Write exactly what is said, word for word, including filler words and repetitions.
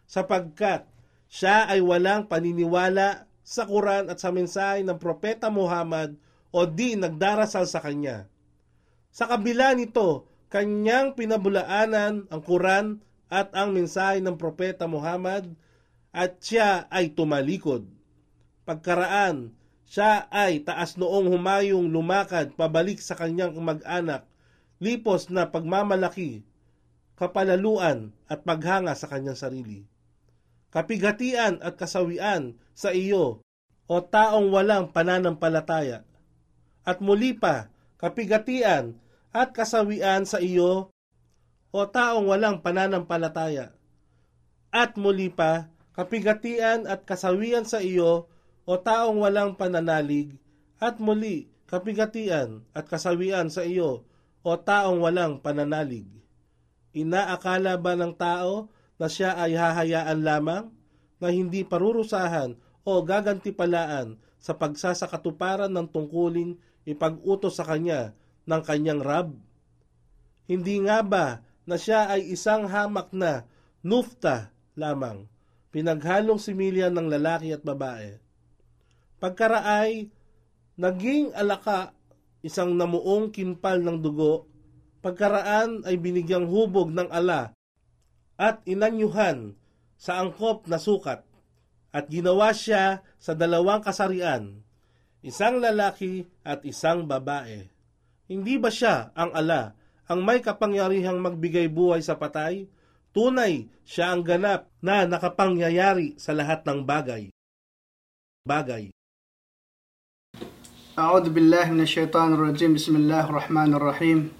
sapagkat siya ay walang paniniwala sa Quran at sa mensahe ng Propeta Muhammad o di nagdarasal sa kanya. Sa kabila nito, kanyang pinabulaanan ang Quran at ang mensahe ng Propeta Muhammad at siya ay tumalikod. Pagkaraan, siya ay taas noong humayong lumakad pabalik sa kanyang mag-anak, lipos na pagmamalaki, kapalaluan at paghanga sa kanyang sarili. Kapighatian at kasawian sa iyo, o taong walang pananampalataya. At muli pa, kapighatian at kasawian sa iyo, o taong walang pananampalataya. At muli pa, kapighatian at kasawian sa iyo, o taong walang pananalig. At muli, kapighatian at kasawian sa iyo, o taong walang pananalig. Inaakala ba ng tao na siya ay hahayaan lamang, na hindi parurusahan o gagantipalaan sa pagsasakatuparan ng tungkuling ipag-utos sa kanya ng kanyang Rab? Hindi nga ba na siya ay isang hamak na nufta lamang, pinaghalong similya ng lalaki at babae? Pagkaraay, naging alaka, isang namuong kimpal ng dugo, pagkaraan ay binigyang hubog ng ala at inanyuhan sa angkop na sukat at ginawa siya sa dalawang kasarian, isang lalaki at isang babae. Hindi ba siya ang ala, ang may kapangyarihang magbigay buhay sa patay? Tunay, siya ang ganap na nakapangyayari sa lahat ng bagay. Bagay. A'udhu billahi minash shaitanir rajim. Bismillahir rahmanir rahim.